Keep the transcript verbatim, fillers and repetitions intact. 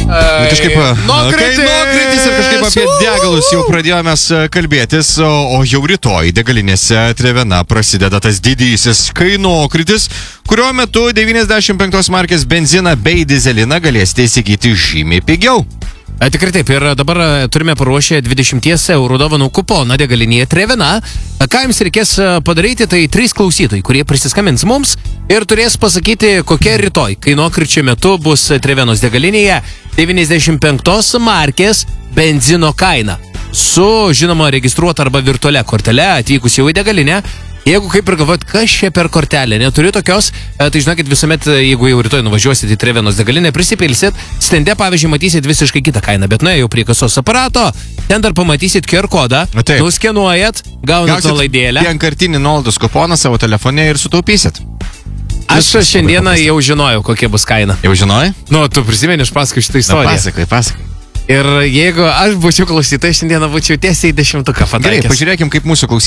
Kažkaip, Nokritis. kai nokritis ir kažkaip apie degalus jau pradėjome kalbėtis, o, o jau rytoj degalinėse Trevena prasideda tas didysis kainokritis, kurio metu devyniasdešimt penktos markės benziną bei dizeliną galėsite įsigyti žymiai pigiau. A, tikrai taip, ir dabar turime paruošę dvidešimt eurų dovanų kuponą degalinėje Trevena. A, ką jums reikės padaryti, tai trys klausytojai, kurie prisiskambins mums ir turės pasakyti, kokia rytoj kainokričio metu bus Trevenos degalinėje devyniasdešimt penktos markės benzino kaina. Su, žinoma, registruota arba virtualia kortele atvykus jau į degalinę. Jeigu kaip ir galvojat, kas čia per kortelę, neturiu tokios, tai žinokit, visuomet, jeigu jau rytoj nuvažiuosit į Trevenos degalinę, prisipilsit, stende, pavyzdžiui, matysit visiškai kitą kainą, bet nuėjau prie kasos aparato, ten dar pamatysit Q R kodą, Taip. nuskenuojat, gaunat nuolaidėlę. Vienkartinį nuolaidos kuponą savo telefone ir sutaupysit. Aš šiandieną jau žinojau, kokia bus kaina. Jau žinojai? Nu, tu prisimeni, aš pasakoju šitą Na, istoriją. pasakai, pasakai. Ir jeigu aš būčiau klausytojas, šiandieną būčiau tiesiai į dešimtuką Gerai, pataikęs. pažiūrėkim, kaip mūsų klausytojai